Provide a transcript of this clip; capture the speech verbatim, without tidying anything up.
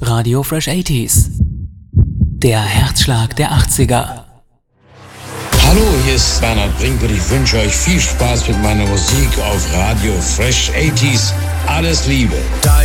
Radio Fresh achtziger. Der Herzschlag der achtziger. Hallo, hier ist Bernhard Brink und ich wünsche euch viel Spaß mit meiner Musik auf Radio Fresh achtziger. Alles Liebe.